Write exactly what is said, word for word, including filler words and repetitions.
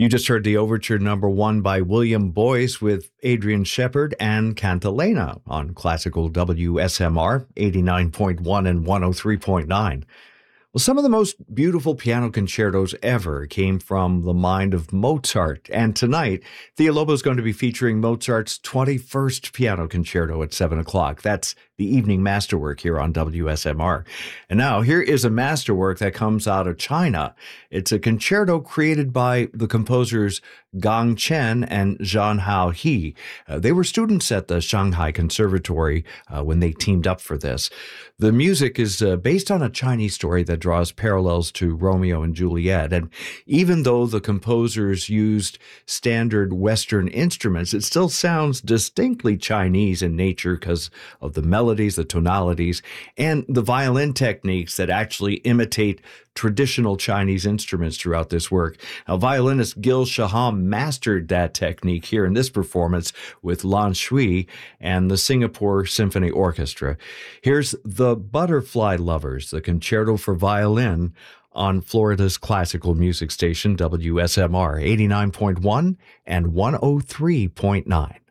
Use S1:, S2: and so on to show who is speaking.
S1: You just heard the overture number one by William Boyce with Adrian Shepard and Cantilena on classical W S M R eighty-nine point one and one oh three point nine. Well, some of the most beautiful piano concertos ever came from the mind of Mozart. And tonight, Thea Lobo is going to be featuring Mozart's twenty-first piano concerto at seven o'clock. That's the evening masterwork here on W S M R. And now, here is a masterwork that comes out of China. It's a concerto created by the composers Gang Chen and Zhang Hao He. Uh, they were students at the Shanghai Conservatory uh, when they teamed up for this. The music is uh, based on a Chinese story that draws parallels to Romeo and Juliet. And even though the composers used standard Western instruments, it still sounds distinctly Chinese in nature because of the melodies, the tonalities, and the violin techniques that actually imitate traditional Chinese instruments throughout this work. Now, violinist Gil Shaham mastered that technique here in this performance with Lan Shui and the Singapore Symphony Orchestra. Here's The Butterfly Lovers, the concerto for violin on Florida's classical music station, W S M R eighty-nine point one and one oh three point nine.